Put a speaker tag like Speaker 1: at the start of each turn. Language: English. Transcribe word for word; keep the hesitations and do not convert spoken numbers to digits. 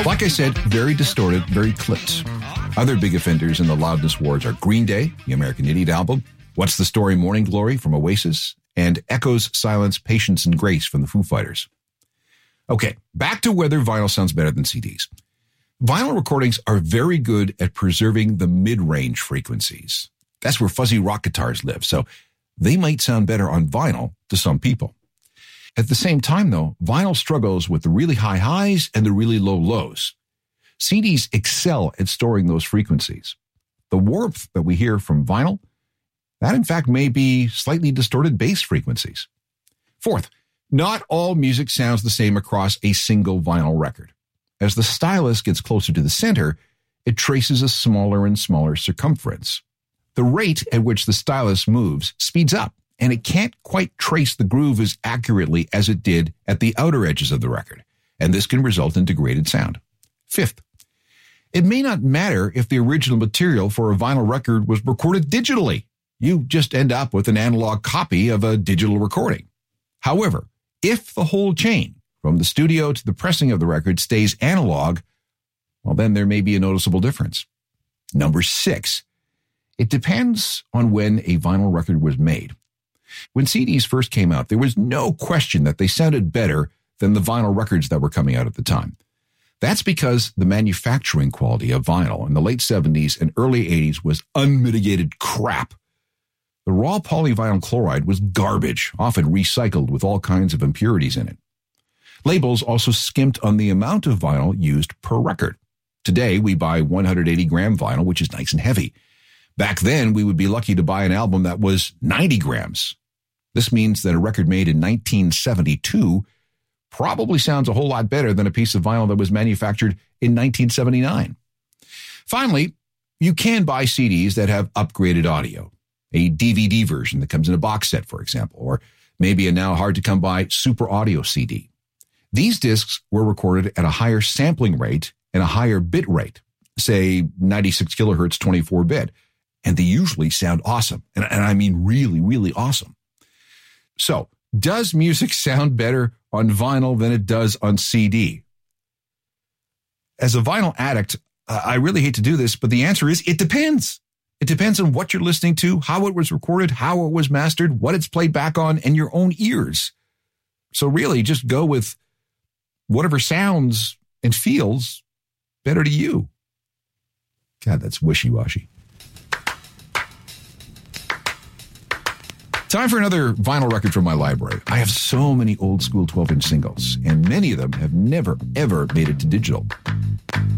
Speaker 1: Like I said, very distorted, very clipped. Other big offenders in the loudness wars are Green Day, the American Idiot album, What's the Story, Morning Glory from Oasis, and Echo's Silence, Patience, and Grace from the Foo Fighters. Okay, back to whether vinyl sounds better than C Ds. Vinyl recordings are very good at preserving the mid-range frequencies. That's where fuzzy rock guitars live, so they might sound better on vinyl to some people. At the same time, though, vinyl struggles with the really high highs and the really low lows. C Ds excel at storing those frequencies. The warmth that we hear from vinyl, that in fact may be slightly distorted bass frequencies. Fourth, not all music sounds the same across a single vinyl record. As the stylus gets closer to the center, it traces a smaller and smaller circumference. The rate at which the stylus moves speeds up, and it can't quite trace the groove as accurately as it did at the outer edges of the record, and this can result in degraded sound. Fifth, it may not matter if the original material for a vinyl record was recorded digitally. You just end up with an analog copy of a digital recording. However, if the whole chain, from the studio to the pressing of the record, stays analog, well, then there may be a noticeable difference. Number six, it depends on when a vinyl record was made. When C Ds first came out, there was no question that they sounded better than the vinyl records that were coming out at the time. That's because the manufacturing quality of vinyl in the late seventies and early eighties was unmitigated crap. The raw polyvinyl chloride was garbage, often recycled with all kinds of impurities in it. Labels also skimped on the amount of vinyl used per record. Today, we buy one hundred eighty gram vinyl, which is nice and heavy. Back then, we would be lucky to buy an album that was ninety grams. This means that a record made in nineteen seventy-two probably sounds a whole lot better than a piece of vinyl that was manufactured in nineteen seventy-nine. Finally, you can buy C Ds that have upgraded audio, a D V D version that comes in a box set, for example, or maybe a now hard-to-come-by super audio C D. These discs were recorded at a higher sampling rate and a higher bit rate, say ninety-six kilohertz, twenty-four bit, and they usually sound awesome, and, and I mean really, really awesome. So, does music sound better on vinyl than it does on C D? As a vinyl addict, uh, I really hate to do this, but the answer is it depends. It depends on what you're listening to, how it was recorded, how it was mastered, what it's played back on, and your own ears. So really, just go with whatever sounds and feels better to you. God, that's wishy-washy. Time for another vinyl record from my library. I have so many old school twelve inch singles, and many of them have never, ever made it to digital.